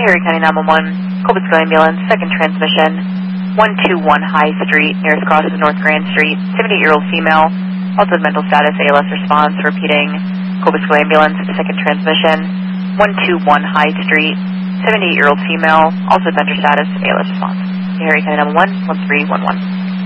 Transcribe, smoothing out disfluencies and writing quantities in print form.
Harry County 911, Colbisville Ambulance, second transmission, 121 High Street, nearest cross is North Grand Street, 78-year-old female, also mental status, ALS response, repeating, Colbisville Ambulance, second transmission, 121 High Street, 78-year-old female, also mental status, ALS response. Harry County 911, 1311.